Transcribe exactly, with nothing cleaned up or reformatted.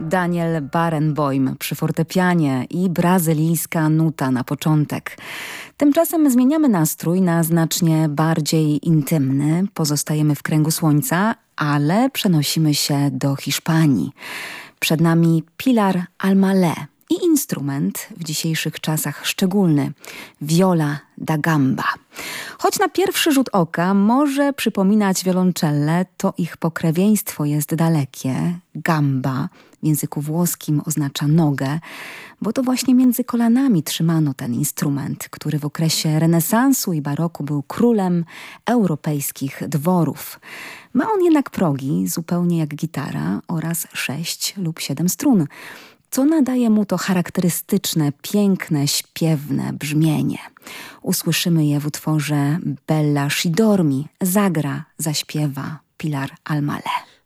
Daniel Barenboim przy fortepianie i brazylijska nuta na początek. Tymczasem zmieniamy nastrój na znacznie bardziej intymny. Pozostajemy w kręgu słońca, ale przenosimy się do Hiszpanii. Przed nami Pilar Almalé i instrument w dzisiejszych czasach szczególny – viola da gamba. Choć na pierwszy rzut oka może przypominać wioloncelle, to ich pokrewieństwo jest dalekie. Gamba w języku włoskim oznacza nogę, bo to właśnie między kolanami trzymano ten instrument, który w okresie renesansu i baroku był królem europejskich dworów. Ma on jednak progi, zupełnie jak gitara, oraz sześć lub siedem strun, co nadaje mu to charakterystyczne, piękne, śpiewne brzmienie. Usłyszymy je w utworze Bella ci dormi, zagra, zaśpiewa Pilar Almalé.